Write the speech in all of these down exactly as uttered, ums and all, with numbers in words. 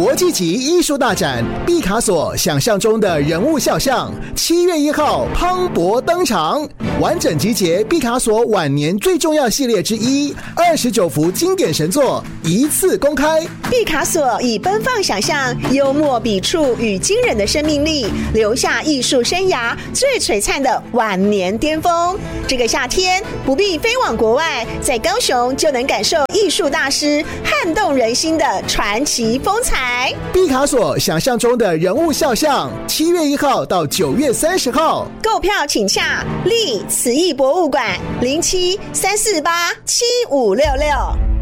国际级艺术大展毕卡索想象中的人物肖像，七月一号磅礴登场，完整集结毕卡索晚年最重要系列之一，二十九幅经典神作一次公开。 毕卡索以奔放想象、幽默笔触与惊人的生命力，留下艺术生涯最璀璨的晚年巅峰。这个夏天不必飞往国外，在高雄就能感受艺术大师撼动人心的传奇风采。 毕卡索想象中的人物肖像，七月一号到九月三十号， 购票请洽立慈艺博物馆零七三四八七五六六。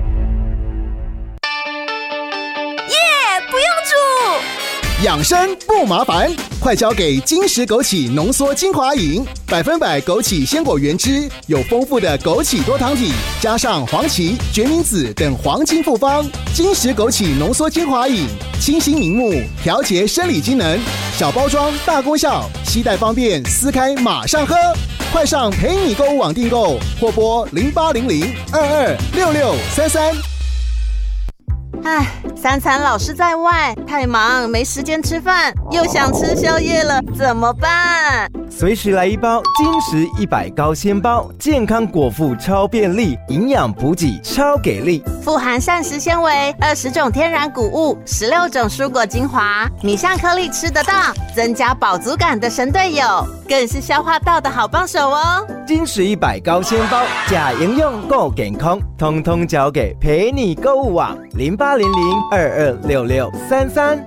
耶，不用煮， 养生不麻烦，快交给金石枸杞浓缩精华饮，百分百枸杞鲜果原汁，有丰富的枸杞多糖体，加上黄芪、决明子等黄金复方。金石枸杞浓缩精华饮，清新明目，调节生理机能，小包装大功效，携带方便，撕开马上喝。快上陪你购物网订购，或拨零八零零二二六六三三。 唉，三餐老是在外，太忙没时间吃饭，又想吃宵夜了，怎么办？ 随时来一包金石一百高纤包，健康果腹超便利，营养补给超给力， 富含膳食纤维，二十种天然谷物，十六种蔬果精华，米香颗粒吃得到，增加饱足感的神队友，更是消化道的好帮手哦。 金石一百高纤包，假营养够健康，通通交给陪你购物网零八零零二二六六三三。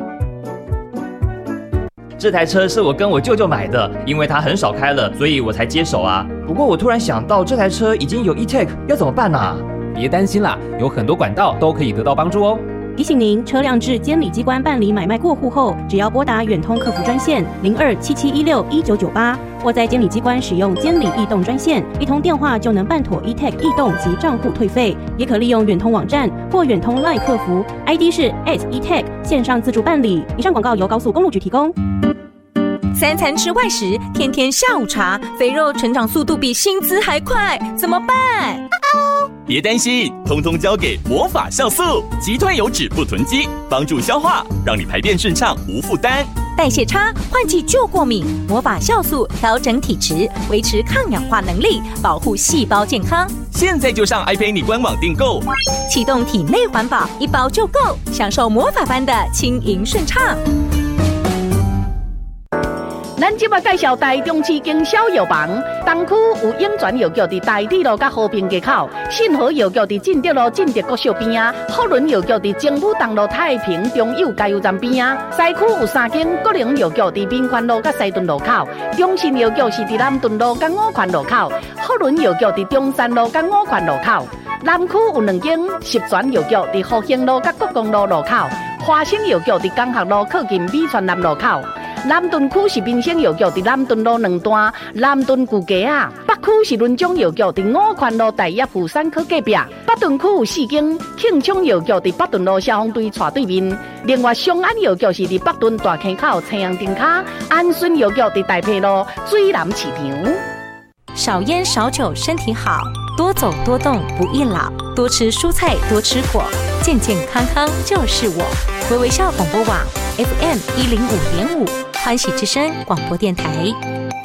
这台车是我跟我舅舅买的，因为他很少开了，所以我才接手啊。不过我突然想到，这台车已经有 E-Tech， 要怎么办啊？ 别担心啦，有很多管道都可以得到帮助哦。 提醒您，车辆至监理机关办理买卖过户后，只要拨打远通客服专线零二七七一六一九九八，或在监理机关使用监理易动专线，一通电话就能办妥 E-Tech 易动及账户退费。也可利用远通网站或远通 LINE 客服 ，I D 是 at E-Tech 线上自助办理。以上广告由高速公路局提供。 三餐吃外食，天天下午茶，肥肉成长速度比薪资还快，怎么办？ 别担心，通通交给魔法酵素，极端油脂不囤积，帮助消化，让你排便顺畅无负担。 代谢差，换季就过敏，魔法酵素调整体质，维持抗氧化能力，保护细胞健康。 现在就上 i 陪你官网订购， 启动体内环保，一包就够，享受魔法般的轻盈顺畅。 咱即摆介绍台中市经销药房，东区有永泉药局伫台底路甲和平街口，信和药局伫进德路进德国小边啊，福伦药局伫政府东路太平中幼加油站边啊，西区有三间国营药局伫民权路甲西屯路口，中信药局是伫南屯路甲五权路口，福伦药局伫中山路甲五权路口，南区有两间十全药局伫福兴路甲国公路路口，华兴药局伫江学路靠近美泉南路口。南屯区是民生药局伫南屯路两段南屯旧街啊，北区是伦中药局伫五权路大业富山科隔壁，北屯区有四间庆昌药局伫北屯路消防队斜对面，另外松安药局是伫北屯大坑口青阳灯卡，安顺药局伫大埔路水南市场。 少烟少酒身体好，多走多动不易老，多吃蔬菜多吃果，健健康康就是我。微微笑广播网 F M 一零五点五，欢喜之声广播电台。